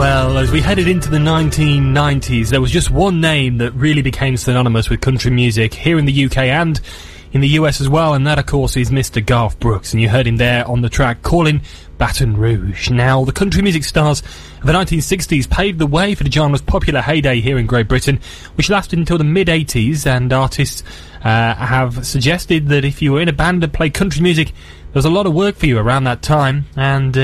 Well, as we headed into the 1990s, there was just one name that really became synonymous with country music here in the UK and in the US as well, and that, of course, is Mr. Garth Brooks, and you heard him there on the track Calling Baton Rouge. Now, the country music stars of the 1960s paved the way for the genre's popular heyday here in Great Britain, which lasted until the mid-80s, and artists have suggested that if you were in a band that played country music, there was a lot of work for you around that time, and